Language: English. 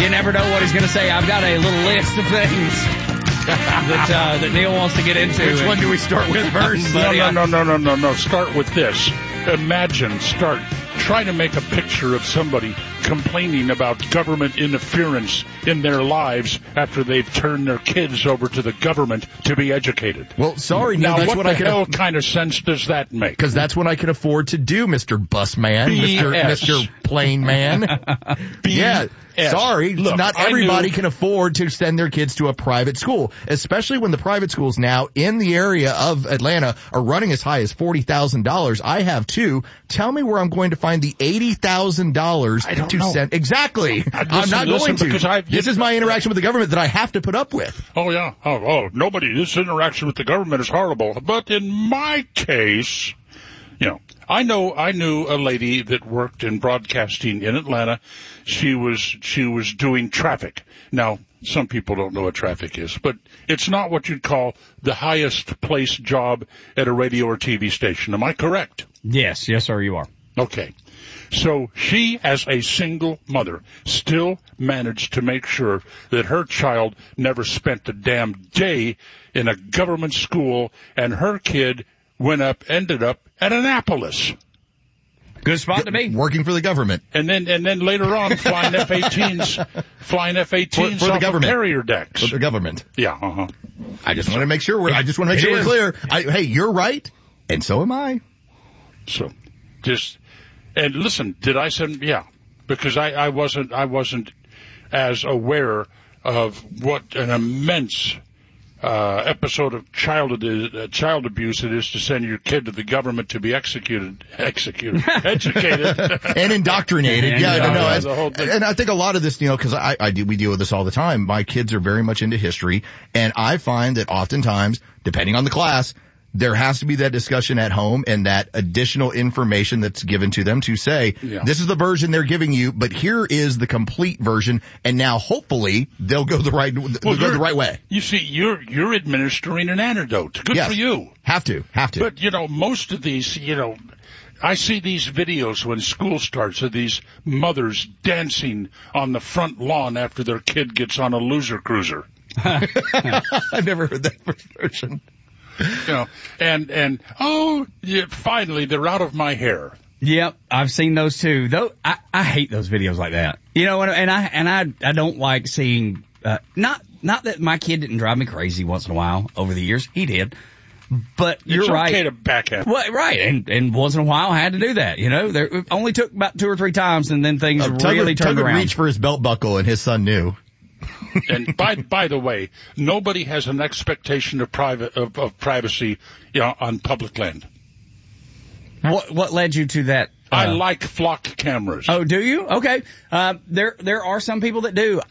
You never know what he's going to say. I've got a little list of things that Neil wants to get into. Which one do we start with first? No. Start with this. Imagine, try to make a picture of somebody complaining about government interference in their lives after they've turned their kids over to the government to be educated. Well, sorry, Neil, now that's what what the I can hell kind of sense does that make? Because that's what I can afford to do, Mr. Bus Man, Mr. Plane Man. Yeah. Sorry, look, not everybody can afford to send their kids to a private school, especially when the private schools now in the area of Atlanta are running as high as $40,000. I have two. Tell me where I'm going to find the $80,000 to send. Exactly. I'm not going to. This is my interaction with the government that I have to put up with. Oh, yeah. This interaction with the government is horrible. But in my case, I knew a lady that worked in broadcasting in Atlanta. She was doing traffic. Now, some people don't know what traffic is, but it's not what you'd call the highest placed job at a radio or TV station. Am I correct? Yes, sir, you are. Okay. So she, as a single mother, still managed to make sure that her child never spent a damn day in a government school, and her kid ended up at Annapolis. Good spot to be. Working for the government. And then later on, flying F-18s for the off government. Of carrier decks. For the government. Yeah, I just want to make sure we're clear. Hey, you're right, and so am I. So, and listen, did I send? Yeah, because I wasn't as aware of what an immense episode of child abuse it is to send your kid to the government to be educated, and indoctrinated. And I think a lot of this, because we deal with this all the time. My kids are very much into history, and I find that oftentimes, depending on the class, there has to be that discussion at home and that additional information that's given to them to say, this is the version they're giving you, but here is the complete version, and now hopefully they'll go the right way. You see, you're administering an antidote. Good for you. Have to. But, most of these, I see these videos when school starts of these mothers dancing on the front lawn after their kid gets on a loser cruiser. I've never heard that version. Finally they're out of my hair. Yep, I've seen those too. Though I hate those videos like that. I don't like seeing. Not that my kid didn't drive me crazy once in a while over the years. He did. But you're right. It's okay to backhand. Well, right, and once in a while I had to do that. It only took about 2 or 3 times, and then things really turned around. Tug would reach for his belt buckle, and his son knew. And by the way, nobody has an expectation of privacy, on public land. What led you to that? I like flock cameras. Oh, do you? Okay. There are some people that do.